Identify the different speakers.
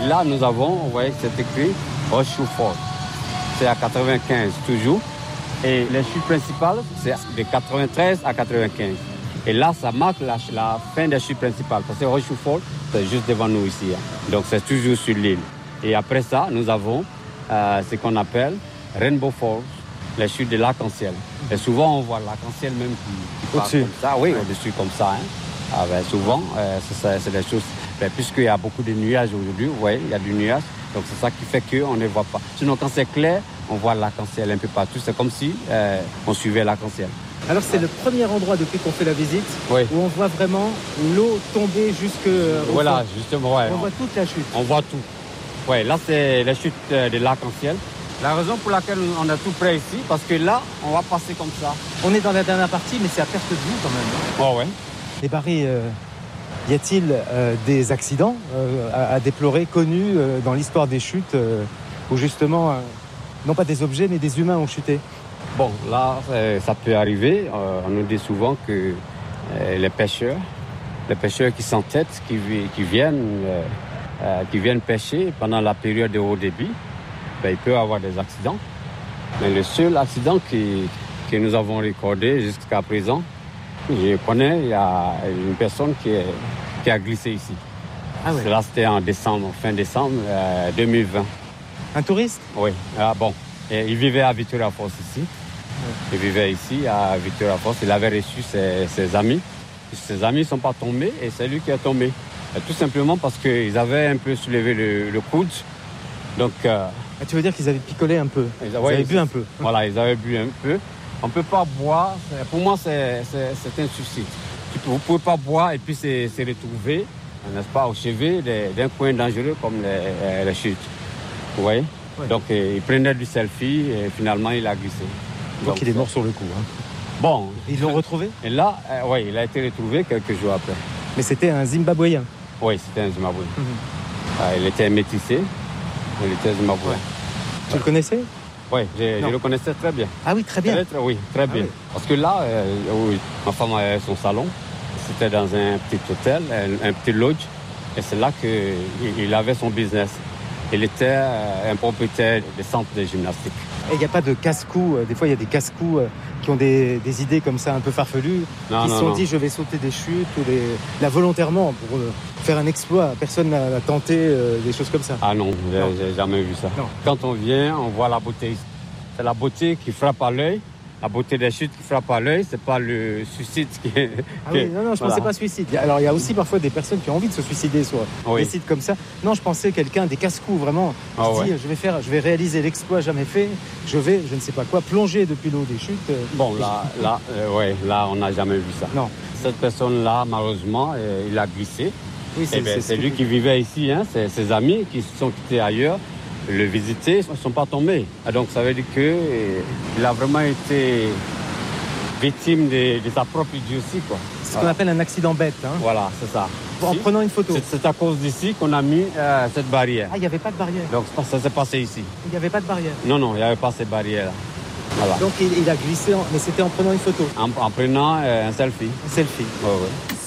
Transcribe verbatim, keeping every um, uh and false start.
Speaker 1: là, nous avons, vous voyez, c'est écrit Rochefort. C'est à quatre-vingt-quinze toujours. Et les chutes principales, c'est de quatre-vingt-treize à quatre-vingt-quinze. Et là, ça marque la, la fin des chutes principales. Parce que Rochefort, c'est juste devant nous ici. Hein. Donc, c'est toujours sur l'île. Et après ça, nous avons euh, ce qu'on appelle Rainbow Falls, les chutes de l'arc-en-ciel. Et souvent, on voit l'arc-en-ciel même qui, qui passe comme ça. Oui, ouais. Au-dessus comme ça. Hein. Ah, ben, souvent, euh, c'est, c'est des choses... Ben, puisqu'il y a beaucoup de nuages aujourd'hui, vous voyez, il y a du nuage. Donc, c'est ça qui fait qu'on ne voit pas. Sinon, quand c'est clair, on voit l'arc-en-ciel un peu partout. C'est comme si euh, on suivait l'arc-en-ciel.
Speaker 2: Alors, c'est ouais. le premier endroit depuis qu'on fait la visite oui. où on voit vraiment l'eau tomber jusque au
Speaker 1: Voilà,
Speaker 2: fond.
Speaker 1: justement. Ouais,
Speaker 2: on,
Speaker 1: on
Speaker 2: voit toute la chute.
Speaker 1: On voit tout. Oui, là, c'est la chute de l'arc-en-ciel. La raison pour laquelle on est tout près ici, parce que là, on va passer comme ça.
Speaker 2: On est dans la dernière partie, mais c'est à perte de vue quand même.
Speaker 1: Oh, ouais.
Speaker 2: Et Barry, euh, y a-t-il euh, des accidents euh, à, à déplorer, connus euh, dans l'histoire des chutes, euh, où justement, euh, non pas des objets, mais des humains ont chuté?
Speaker 1: Bon, là, ça peut arriver. Euh, on nous dit souvent que euh, les pêcheurs, les pêcheurs qui s'entêtent, qui, qui, viennent, euh, euh, qui viennent pêcher pendant la période de haut débit, ben, il peut y avoir des accidents. Mais le seul accident qui, que nous avons recordé jusqu'à présent, je connais, il y a une personne qui, est, qui a glissé ici.
Speaker 2: Ah ouais.
Speaker 1: Là, c'était en décembre, fin décembre euh, deux mille vingt.
Speaker 2: Un touriste?
Speaker 1: Oui. Ah, bon. Et il vivait à Victoria Falls ici. Ouais. Il vivait ici à Victoria Falls. Il avait reçu ses, ses amis. Ses amis ne sont pas tombés et c'est lui qui est tombé. Et tout simplement parce qu'ils avaient un peu soulevé le, le coude. Donc, euh,
Speaker 2: ah, tu veux dire qu'ils avaient picolé un peu? Ils, ils
Speaker 1: ouais,
Speaker 2: avaient bu un peu?
Speaker 1: Voilà, ils avaient bu un peu. On ne peut pas boire. Pour moi, c'est, c'est, c'est un suicide. Vous ne pouvez pas boire et puis se, se retrouver, n'est-ce pas, au chevet d'un coin dangereux comme les, les chutes. Vous voyez? Ouais. Donc, euh, il prenait du selfie et finalement, il a glissé.
Speaker 2: Donc, Donc il est mort sur le coup. Hein.
Speaker 1: Bon.
Speaker 2: Et ils l'ont retrouvé?
Speaker 1: Et là, euh, oui, il a été retrouvé quelques jours après.
Speaker 2: Mais c'était un Zimbabwéen?
Speaker 1: Oui, c'était un Zimbabwéen. Mm-hmm. Euh, il était métissé. Il était Zimbabwéen.
Speaker 2: Ouais. Tu ouais. le connaissais?
Speaker 1: Oui, je, je le connaissais très bien.
Speaker 2: Ah oui, très bien.
Speaker 1: Très, très, oui, très bien. Ah oui. Parce que là, euh, oui, ma femme avait son salon. C'était dans un petit hôtel, un, un petit lodge. Et c'est là qu'il avait son business. Il était euh, un propriétaire de centre de gymnastique.
Speaker 2: Et il n'y a pas de casse-cou. Des fois, il y a des casse-cou qui ont des, des idées comme ça un peu farfelues, non, qui se sont non. dit je vais sauter des chutes ou des... là volontairement pour euh, faire un exploit. Personne n'a tenté euh, des choses comme ça.
Speaker 1: Ah non, j'ai, non. j'ai jamais vu ça. Non. Quand on vient, on voit la beauté. C'est la beauté qui frappe à l'œil. La beauté des chutes qui frappe à l'œil, c'est pas le suicide qui est...
Speaker 2: Ah oui, non, non, je voilà. pensais pas suicide. Alors, il y a aussi parfois des personnes qui ont envie de se suicider sur oui. des sites comme ça. Non, je pensais quelqu'un, des casse-coups, vraiment. Je ah, dis, ouais. je vais faire, je vais réaliser l'exploit jamais fait. Je vais, je ne sais pas quoi, plonger depuis l'eau des chutes.
Speaker 1: Bon, là, là, euh, ouais, là, on n'a jamais vu ça.
Speaker 2: Non.
Speaker 1: Cette personne-là, malheureusement, euh, il a glissé.
Speaker 2: Oui, c'est,
Speaker 1: eh ben,
Speaker 2: c'est,
Speaker 1: c'est
Speaker 2: c'est
Speaker 1: lui qui vivait ici, hein. C'est ses amis qui se sont quittés ailleurs. Le visiter, ils ne sont pas tombés. Donc, ça veut dire qu'il a vraiment été victime de, de sa propre idiotie, quoi.
Speaker 2: C'est ce voilà. qu'on appelle un accident bête. Hein.
Speaker 1: Voilà, c'est ça.
Speaker 2: En si, prenant une photo.
Speaker 1: C'est, c'est à cause d'ici qu'on a mis euh, cette barrière.
Speaker 2: Ah, il n'y avait pas de barrière.
Speaker 1: Donc, ça s'est passé ici.
Speaker 2: Il n'y avait pas de barrière.
Speaker 1: Non, non, il n'y avait pas cette barrière-là. Voilà.
Speaker 2: Donc, il, il a glissé, en... mais c'était en prenant une photo.
Speaker 1: En, en prenant euh, un selfie.
Speaker 2: Un selfie.
Speaker 1: Oui, oui.